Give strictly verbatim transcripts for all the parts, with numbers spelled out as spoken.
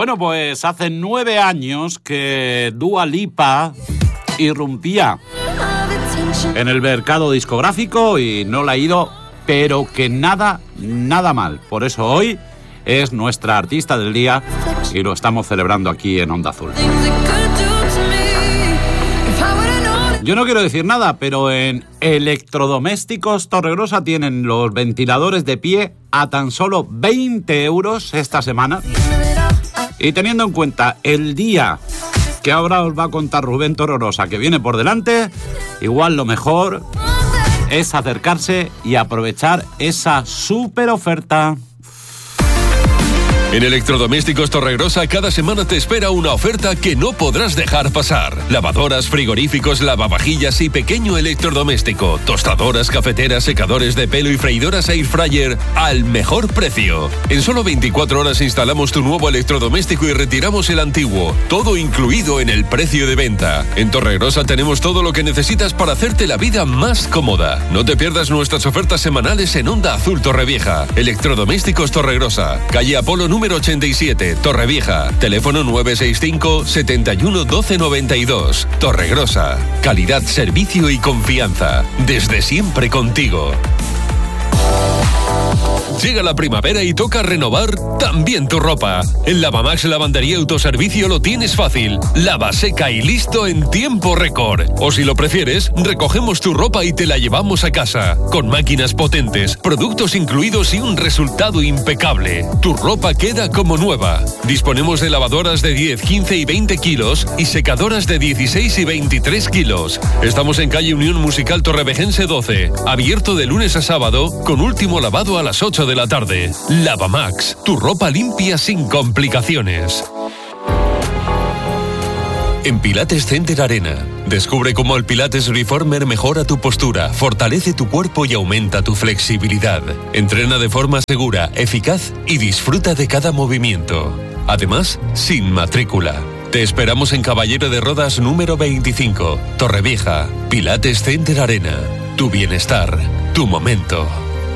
Bueno, pues hace nueve años que Dua Lipa irrumpía en el mercado discográfico y no le ha ido, pero que nada, nada mal. Por eso hoy es nuestra artista del día y lo estamos celebrando aquí en Onda Azul. Yo no quiero decir nada, pero en Electrodomésticos Torregrosa tienen los ventiladores de pie a tan solo veinte euros esta semana. Y teniendo en cuenta el día que ahora os va a contar Rubén Torregrosa que viene por delante, igual lo mejor es acercarse y aprovechar esa súper oferta. En Electrodomésticos Torregrosa cada semana te espera una oferta que no podrás dejar pasar. Lavadoras, frigoríficos, lavavajillas y pequeño electrodoméstico, tostadoras, cafeteras, secadores de pelo y freidoras air fryer al mejor precio. En solo veinticuatro horas instalamos tu nuevo electrodoméstico y retiramos el antiguo, todo incluido en el precio de venta. En Torregrosa tenemos todo lo que necesitas para hacerte la vida más cómoda. No te pierdas nuestras ofertas semanales en Onda Azul Torrevieja. Electrodomésticos Torregrosa, calle Apolo número ochenta y siete, Torrevieja. Teléfono nueve seis cinco, setenta y uno, doce noventa y dos. Torregrosa. Calidad, servicio y confianza. Desde siempre contigo. Llega la primavera y toca renovar también tu ropa. En Lavamax Lavandería Autoservicio lo tienes fácil. Lava, seca y listo en tiempo récord. O si lo prefieres, recogemos tu ropa y te la llevamos a casa. Con máquinas potentes, productos incluidos y un resultado impecable. Tu ropa queda como nueva. Disponemos de lavadoras de diez, quince y veinte kilos y secadoras de dieciséis y veintitrés kilos. Estamos en calle Unión Musical Torrevejense doce. Abierto de lunes a sábado con último lavado a las ocho de la tarde. Lavamax, tu ropa limpia sin complicaciones. En Pilates Center Arena, descubre cómo el Pilates Reformer mejora tu postura, fortalece tu cuerpo y aumenta tu flexibilidad. Entrena de forma segura, eficaz y disfruta de cada movimiento. Además, sin matrícula. Te esperamos en Caballero de Rodas número veinticinco, Torrevieja. Pilates Center Arena. Tu bienestar, tu momento.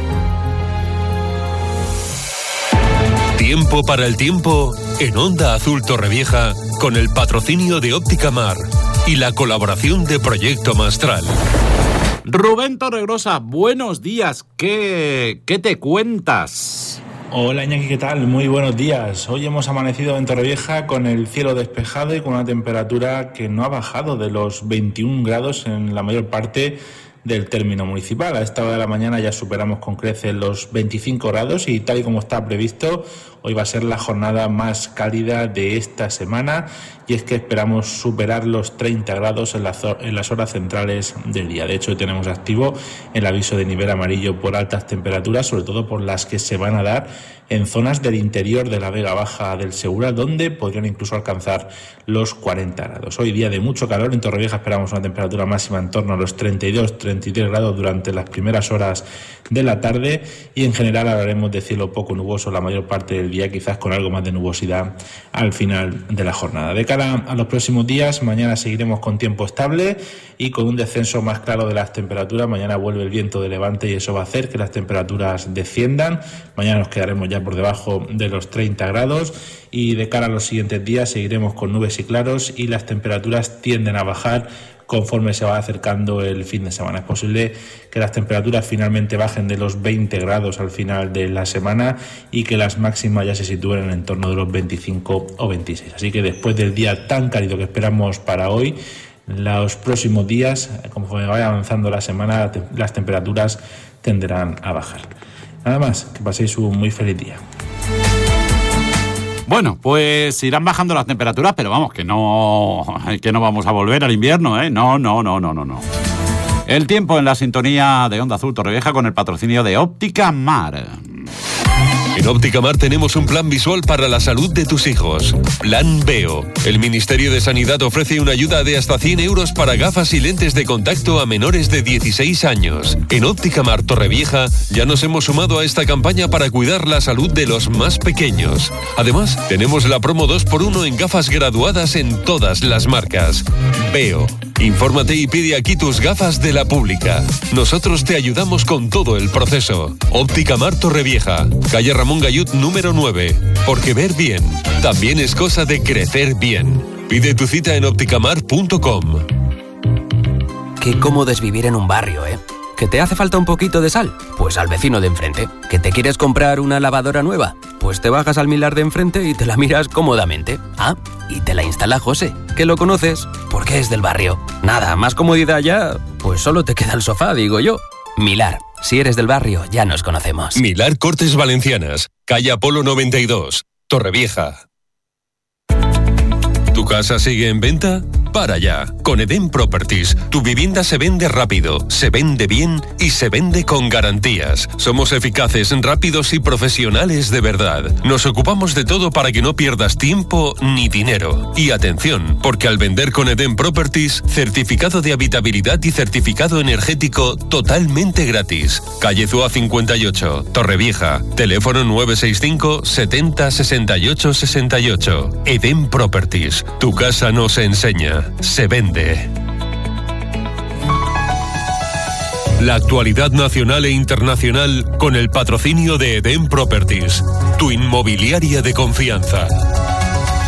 Tiempo para el tiempo en Onda Azul Torrevieja con el patrocinio de Óptica Mar y la colaboración de Proyecto Mastral. Rubén Torregrosa, buenos días. ¿Qué, qué te cuentas? Hola Iñaki, ¿qué tal? Muy buenos días. Hoy hemos amanecido en Torrevieja con el cielo despejado y con una temperatura que no ha bajado de los veintiún grados en la mayor parte del término municipal. A esta hora de la mañana ya superamos con creces los veinticinco grados y tal y como está previsto, hoy va a ser la jornada más cálida de esta semana y es que esperamos superar los treinta grados en las, en las horas centrales del día. De hecho, hoy tenemos activo el aviso de nivel amarillo por altas temperaturas, sobre todo por las que se van a dar en zonas del interior de la Vega Baja del Segura, donde podrían incluso alcanzar los cuarenta grados. Hoy día de mucho calor, en Torrevieja esperamos una temperatura máxima en torno a los treinta y dos, treinta y tres grados durante las primeras horas de la tarde y en general hablaremos de cielo poco nuboso la mayor parte del día, quizás con algo más de nubosidad al final de la jornada. De cara a los próximos días, mañana seguiremos con tiempo estable y con un descenso más claro de las temperaturas. Mañana vuelve el viento de levante y eso va a hacer que las temperaturas desciendan. Mañana nos quedaremos ya por debajo de los treinta grados y de cara a los siguientes días seguiremos con nubes y claros y las temperaturas tienden a bajar conforme se va acercando el fin de semana. Es posible que las temperaturas finalmente bajen de los veinte grados al final de la semana y que las máximas ya se sitúen en el entorno de los veinticinco o veintiséis. Así que después del día tan cálido que esperamos para hoy, los próximos días, conforme vaya avanzando la semana, las temperaturas tenderán a bajar. Nada más, que paséis un muy feliz día. Bueno, pues irán bajando las temperaturas, pero vamos, que no, que no vamos a volver al invierno, ¿eh? No, no, no, no, no, no. El tiempo en la sintonía de Onda Azul Torrevieja con el patrocinio de Óptica Mar. En Óptica Mar tenemos un plan visual para la salud de tus hijos. Plan Veo. El Ministerio de Sanidad ofrece una ayuda de hasta cien euros para gafas y lentes de contacto a menores de dieciséis años. En Óptica Mar Torrevieja ya nos hemos sumado a esta campaña para cuidar la salud de los más pequeños. Además, tenemos la promo dos por uno en gafas graduadas en todas las marcas. Veo. Infórmate y pide aquí tus gafas de la pública. Nosotros te ayudamos con todo el proceso. Óptica Mar Torrevieja, calle Ramón Gayut número nueve. Porque ver bien también es cosa de crecer bien. Pide tu cita en opticamar punto com. Qué cómodo es vivir en un barrio, ¿eh? ¿Que te hace falta un poquito de sal? Pues al vecino de enfrente. ¿Que te quieres comprar una lavadora nueva? Pues te bajas al Milar de enfrente y te la miras cómodamente. Ah, y te la instala José, que lo conoces porque es del barrio. Nada, más comodidad ya, pues solo te queda el sofá, digo yo. Milar, si eres del barrio, ya nos conocemos. Milar Cortes Valencianas, calle Apolo noventa y dos, Torrevieja. ¿Tu casa sigue en venta? Para ya. Con Eden Properties, tu vivienda se vende rápido, se vende bien y se vende con garantías. Somos eficaces, rápidos y profesionales de verdad. Nos ocupamos de todo para que no pierdas tiempo ni dinero. Y atención, porque al vender con Eden Properties, certificado de habitabilidad y certificado energético totalmente gratis. Calle Zúa cincuenta y ocho, Torrevieja. Teléfono nueve seis cinco, setenta, sesenta y ocho, sesenta y ocho. Eden Properties. Tu casa no se enseña, se vende. La actualidad nacional e internacional con el patrocinio de Eden Properties, tu inmobiliaria de confianza.